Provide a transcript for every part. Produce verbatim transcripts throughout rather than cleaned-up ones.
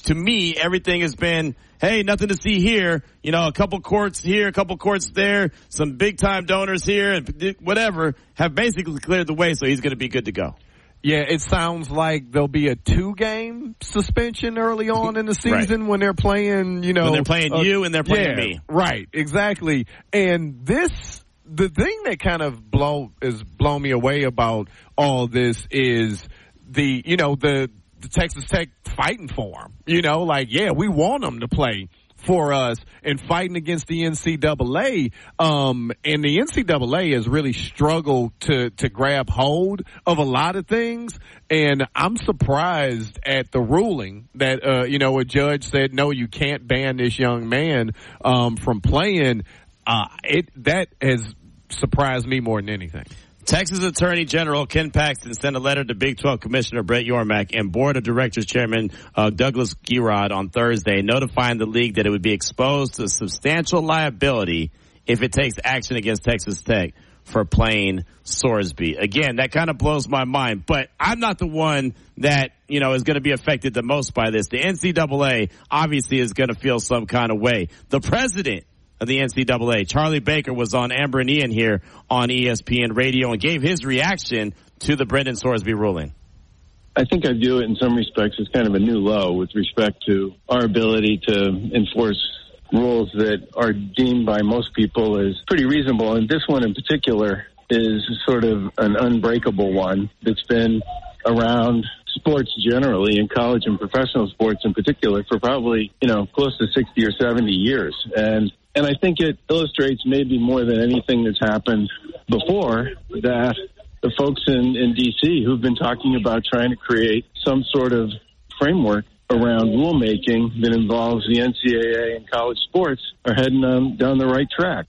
to me, everything has been, hey, nothing to see here. You know, a couple courts here, a couple courts there, some big-time donors here, and whatever, have basically cleared the way, so he's going to be good to go. Yeah, it sounds like there'll be a two-game suspension early on in the season right. when they're playing, you know. When they're playing uh, you and they're playing yeah, me. Right, exactly. And this, the thing that kind of blow is blown me away about all this is the, you know, the, the Texas Tech fighting for them. You know, like, yeah, we want them to play for us and fighting against the N C double A. Um, and the N C double A has really struggled to, to grab hold of a lot of things. And I'm surprised at the ruling that, uh, you know, a judge said, no, you can't ban this young man, um, from playing. Uh, it, that has surprised me more than anything. Texas Attorney General Ken Paxton sent a letter to Big twelve Commissioner Brett Yormark and Board of Directors Chairman uh, Douglas Gierod on Thursday, notifying the league that it would be exposed to substantial liability if it takes action against Texas Tech for playing Sorsby. Again, that kind of blows my mind, but I'm not the one that, you know, is going to be affected the most by this. The N C double A obviously is going to feel some kind of way. The president of the N C double A, Charlie Baker, was on Amber and Ian here on E S P N Radio and gave his reaction to the Brendan Sorsby ruling. I think I view it in some respects as kind of a new low with respect to our ability to enforce rules that are deemed by most people as pretty reasonable. And this one in particular is sort of an unbreakable one that's been around sports generally, in college and professional sports in particular, for probably, you know, close to sixty or seventy years. And And I think it illustrates maybe more than anything that's happened before that the folks in, in D C who've been talking about trying to create some sort of framework around rulemaking that involves the N C double A and college sports are heading um, down the right track.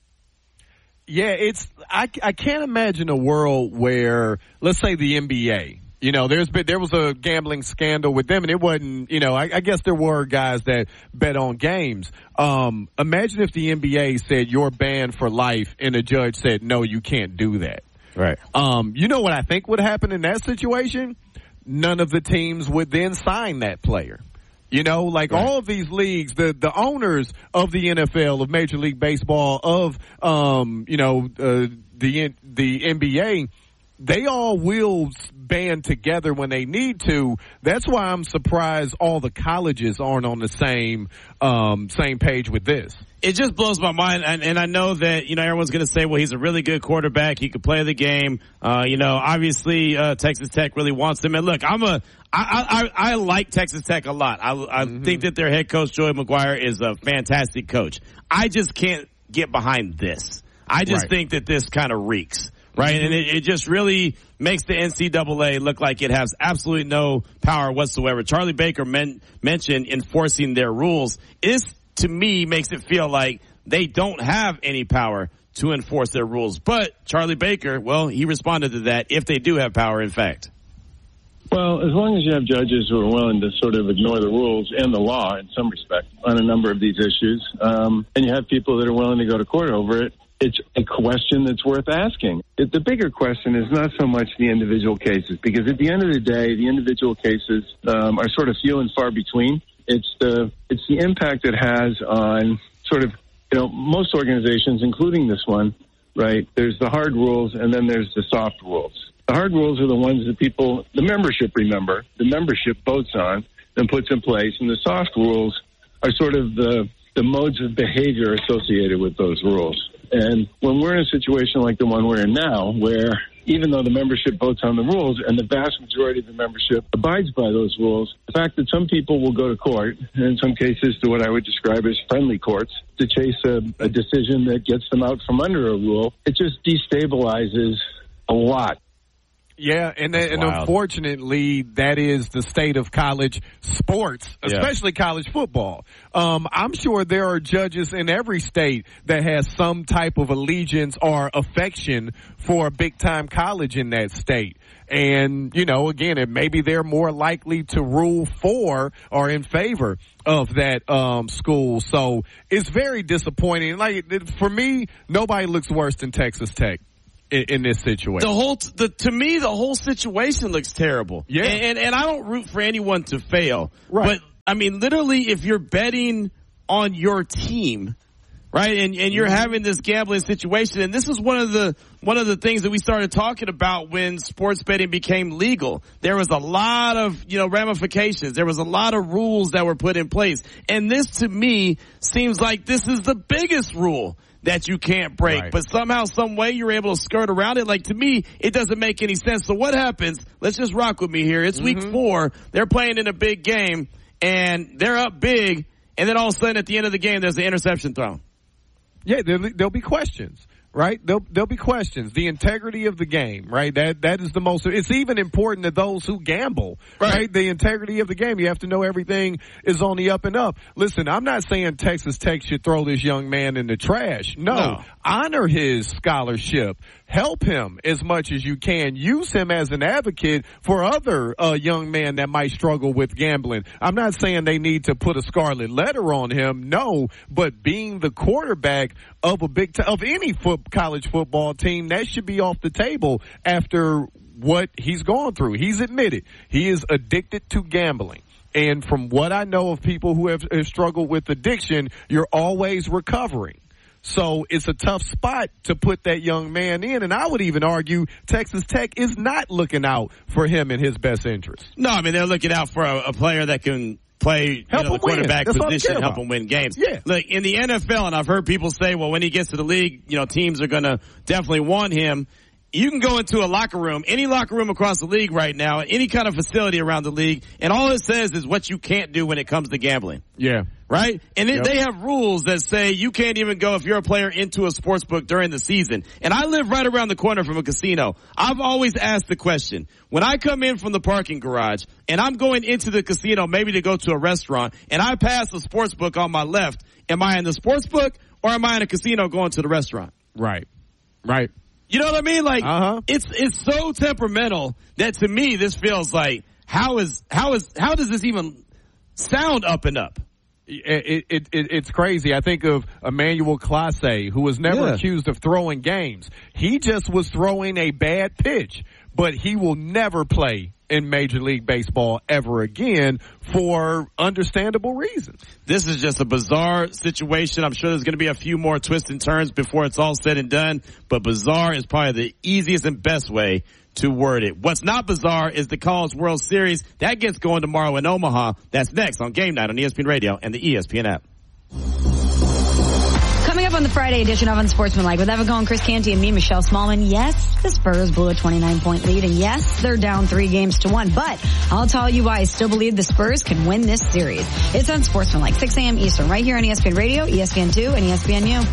Yeah, it's I, I can't imagine a world where, let's say, the N B A. You know, there's been, there was a gambling scandal with them, and it wasn't, you know, I, I guess there were guys that bet on games. Um, imagine if the N B A said you're banned for life, and a judge said, no, you can't do that. Right. Um, you know what I think would happen in that situation? None of the teams would then sign that player. You know, like right. all of these leagues, the, the owners of the N F L, of Major League Baseball, of, um, you know, uh, the, the N B A, they all will band together when they need to. That's why I'm surprised all the colleges aren't on the same um, same page with this. It just blows my mind, and, and I know that, you know, everyone's going to say, well, he's a really good quarterback. He could play the game. Uh, you know, obviously uh, Texas Tech really wants him. And look, I'm a I, I, I like Texas Tech a lot. I, I mm-hmm. think that their head coach, Joey McGuire, is a fantastic coach. I just can't get behind this. I just right. think that this kind of reeks. Right, and it, it just really makes the N C double A look like it has absolutely no power whatsoever. Charlie Baker men, mentioned enforcing their rules. This, to me, makes it feel like they don't have any power to enforce their rules. But Charlie Baker, well, he responded to that, if they do have power, in fact. Well, as long as you have judges who are willing to sort of ignore the rules and the law in some respect on a number of these issues, um, and you have people that are willing to go to court over it, it's a question that's worth asking. The bigger question is not so much the individual cases, because at the end of the day, the individual cases um, are sort of few and far between. It's the it's the impact it has on sort of, you know, most organizations, including this one, right? There's the hard rules, and then there's the soft rules. The hard rules are the ones that people, the membership, remember, the membership votes on and puts in place, and the soft rules are sort of the the modes of behavior associated with those rules. And when we're in a situation like the one we're in now, where even though the membership votes on the rules and the vast majority of the membership abides by those rules, the fact that some people will go to court, and in some cases to what I would describe as friendly courts, to chase a, a decision that gets them out from under a rule, it just destabilizes a lot. Yeah, and, and unfortunately, that is the state of college sports, especially yeah. college football. Um, I'm sure there are judges in every state that has some type of allegiance or affection for a big-time college in that state. And, you know, again, it, maybe they're more likely to rule for or in favor of that um, school. So it's very disappointing. Like, for me, nobody looks worse than Texas Tech in, in this situation. The whole, the, to me, the whole situation looks terrible. Yeah. And, and, and I don't root for anyone to fail. Right. But I mean, literally, if you're betting on your team, right, and, and you're having this gambling situation, and this is one of the one of the things that we started talking about when sports betting became legal. There was a lot of, you know, ramifications. There was a lot of rules that were put in place. And this, to me, seems like this is the biggest rule that you can't break. Right. But somehow, some way, you're able to skirt around it. Like, to me, it doesn't make any sense. So what happens? Let's just rock with me here. It's mm-hmm. week four. They're playing in a big game, and they're up big, and then all of a sudden, at the end of the game, there's an interception thrown. Yeah, there'll, there'll be questions, right? There'll, there'll be questions. The integrity of the game, right? That, that is the most, it's even important to those who gamble, right? right? The integrity of the game. You have to know everything is on the up and up. Listen, I'm not saying Texas Tech should throw this young man in the trash. No. no. Honor his scholarship. Help him as much as you can. Use him as an advocate for other uh, young men that might struggle with gambling. I'm not saying they need to put a scarlet letter on him, no, but being the quarterback of a big t- of any foot, college football team, that should be off the table after what he's gone through. He's admitted he is addicted to gambling. And from what I know of people who have, have struggled with addiction, you're always recovering. So it's a tough spot to put that young man in. And I would even argue Texas Tech is not looking out for him in his best interest. No, I mean, they're looking out for a, a player that can play you know, the quarterback position, help him win games. Yeah. Look, in the N F L, and I've heard people say, well, when he gets to the league, you know, teams are going to definitely want him. You can go into a locker room, any locker room across the league right now, any kind of facility around the league, and all it says is what you can't do when it comes to gambling. Yeah. Right? And it, yep. they have rules that say you can't even go if you're a player into a sports book during the season. And I live right around the corner from a casino. I've always asked the question, when I come in from the parking garage and I'm going into the casino maybe to go to a restaurant and I pass a sports book on my left, am I in the sports book or am I in a casino going to the restaurant? Right. Right. You know what I mean? Like, uh-huh. it's, it's so temperamental that to me this feels like, how is, how is, how does this even sound up and up? It, it, it, it's crazy. I think of Emmanuel Clase, who was never yeah. accused of throwing games. He just was throwing a bad pitch, but he will never play in Major League Baseball ever again for understandable reasons. This is just a bizarre situation. I'm sure there's going to be a few more twists and turns before it's all said and done, but bizarre is probably the easiest and best way to word it. What's not bizarre is the College World Series. That gets going tomorrow in Omaha. That's next on Game Night on E S P N Radio and the E S P N app. Coming up on the Friday edition of Unsportsmanlike with Evan Cohen, Chris Canty, and me, Michelle Smallman. Yes, the Spurs blew a twenty-nine point lead, and yes, they're down three games to one. But I'll tell you why I still believe the Spurs can win this series. It's Unsportsmanlike, six a.m. Eastern, right here on E S P N Radio, E S P N two, and E S P N U.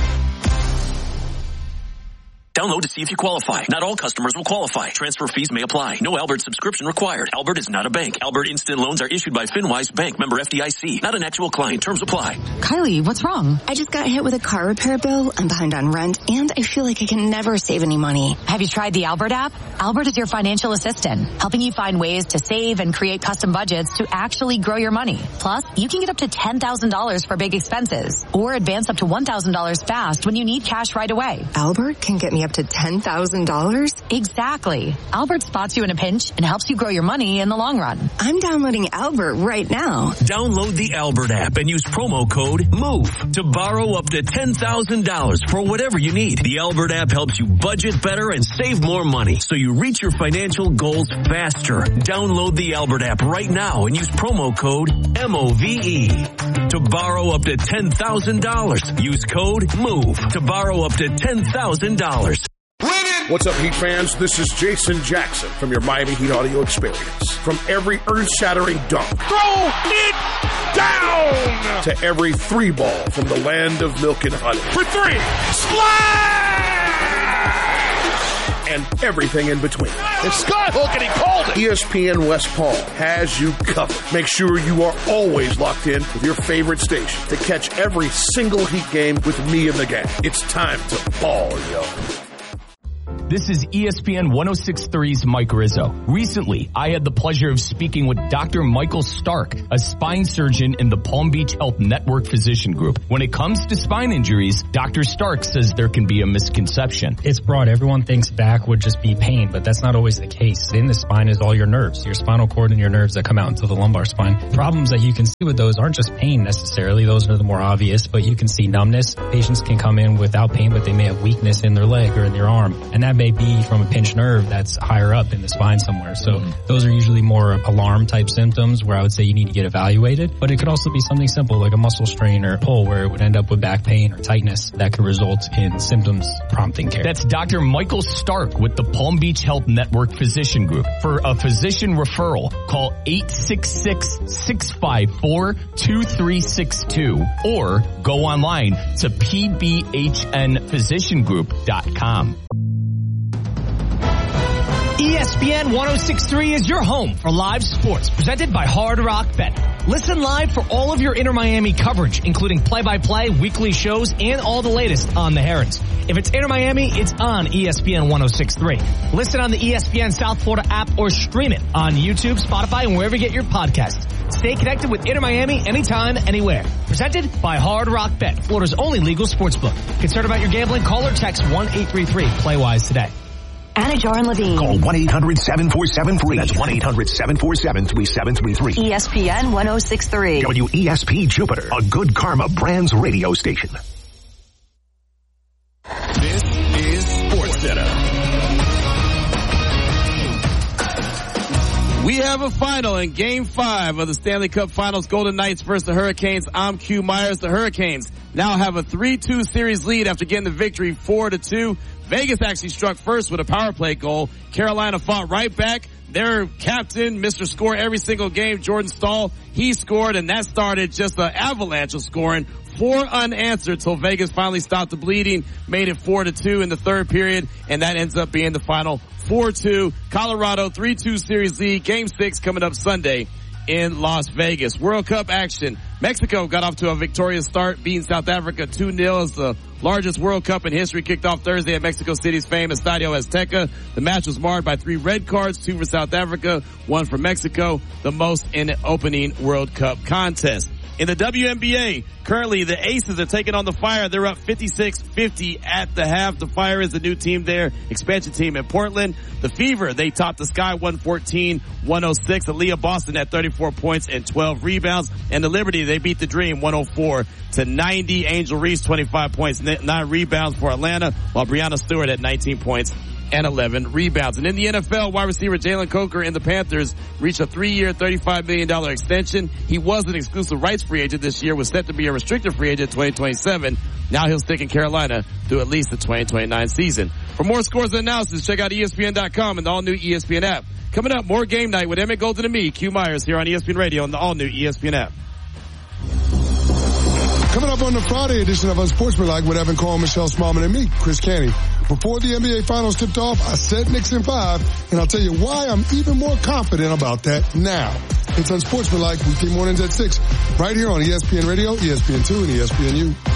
Download to see if you qualify. Not all customers will qualify. Transfer fees may apply. No Albert subscription required. Albert is not a bank. Albert Instant Loans are issued by FinWise Bank, member F D I C. Not an actual client. Terms apply. Kylie, what's wrong? I just got hit with a car repair bill. I'm behind on rent, and I feel like I can never save any money. Have you tried the Albert app? Albert is your financial assistant, helping you find ways to save and create custom budgets to actually grow your money. Plus, you can get up to ten thousand dollars for big expenses, or advance up to one thousand dollars fast when you need cash right away. Albert can get me up to ten thousand dollars? Exactly. Albert spots you in a pinch and helps you grow your money in the long run. I'm downloading Albert right now. Download the Albert app and use promo code MOVE to borrow up to ten thousand dollars for whatever you need. The Albert app helps you budget better and save more money so you reach your financial goals faster. Download the Albert app right now and use promo code M O V E to borrow up to ten thousand dollars. Use code MOVE to borrow up to ten thousand dollars. What's up, Heat fans? This is Jason Jackson from your Miami Heat audio experience. From every earth-shattering dunk, throw it down, to every three ball from the land of milk and honey. For three, splash! And everything in between. It's Scott Hook, and he called it. E S P N West Palm has you covered. Make sure you are always locked in with your favorite station to catch every single Heat game with me and the gang. It's time to ball, yo. This is E S P N ten sixty-three's Mike Rizzo. Recently, I had the pleasure of speaking with Doctor Michael Stark, a spine surgeon in the Palm Beach Health Network Physician Group. When it comes to spine injuries, Doctor Stark says there can be a misconception. It's broad. Everyone thinks back would just be pain, but that's not always the case. In the spine is all your nerves, your spinal cord and your nerves that come out into the lumbar spine. Problems that you can see with those aren't just pain necessarily. Those are the more obvious, but you can see numbness. Patients can come in without pain, but they may have weakness in their leg or in their arm, and that may be from a pinched nerve that's higher up in the spine somewhere. So mm-hmm. those are usually more alarm type symptoms where I would say you need to get evaluated, but it could also be something simple like a muscle strain or pull where it would end up with back pain or tightness that could result in symptoms prompting care. That's Doctor Michael Stark with the Palm Beach Health Network Physician Group. For a physician referral, call eight six six, six five four, two three six two or go online to p b h n physician group dot com. E S P N ten sixty-three is your home for live sports, presented by Hard Rock Bet. Listen live for all of your Inter Miami coverage, including play-by-play, weekly shows, and all the latest on the Herons. If it's Inter Miami, it's on E S P N ten sixty-three. Listen on the E S P N South Florida app or stream it on YouTube, Spotify, and wherever you get your podcasts. Stay connected with Inter Miami anytime, anywhere. Presented by Hard Rock Bet, Florida's only legal sportsbook. Concerned about your gambling? Call or text one eight three three play wise today. Anna Joran Levine. Call one eight hundred seven four seven three. That's one eight hundred seven four seven three seven three three. E S P N ten sixty-three. W E S P Jupiter, a Good Karma Brands radio station. This is SportsCenter. We have a final in Game five of the Stanley Cup Finals, Golden Knights versus the Hurricanes. I'm Q Myers. The Hurricanes now have a three two series lead after getting the victory four to two. Vegas actually struck first with a power play goal. Carolina fought right back. Their captain, Mister Score every single game, Jordan Staal, he scored, and that started just an avalanche of scoring. Four unanswered till Vegas finally stopped the bleeding, made it four to two in the third period, and that ends up being the final four two. Colorado three two series lead. Game six coming up Sunday in Las Vegas. World Cup action. Mexico got off to a victorious start, beating South Africa two nil as the largest World Cup in history kicked off Thursday at Mexico City's famous Estadio Azteca. The match was marred by three red cards, two for South Africa, one for Mexico, the most in an opening World Cup contest. In the W N B A, currently the Aces are taking on the Fire. They're up fifty-six fifty at the half. The Fire is the new team there, expansion team in Portland. The Fever, they topped the Sky one fourteen one oh six. Aaliyah Boston at thirty-four points and twelve rebounds. And the Liberty, they beat the Dream one oh four to ninety. Angel Reese, twenty-five points, nine rebounds for Atlanta, while Breanna Stewart at nineteen points and eleven rebounds. And in the N F L, wide receiver Jalen Coker and the Panthers reached a three-year, thirty-five million dollars extension. He was an exclusive rights free agent this year, was set to be a restricted free agent twenty twenty-seven. Now he'll stick in Carolina through at least the twenty twenty-nine season. For more scores and analysis, check out E S P N dot com and the all-new E S P N app. Coming up, more Game Night with Emmett Golden and me, Q Myers, here on E S P N Radio and the all-new E S P N app. Coming up on the Friday edition of Unsportsmanlike with Evan Cole, Michelle Smallman, and me, Chris Canty. Before the N B A Finals tipped off, I said Knicks in five, and I'll tell you why I'm even more confident about that now. It's Unsportsmanlike, weekday mornings at six, right here on E S P N Radio, E S P N two, and E S P N U.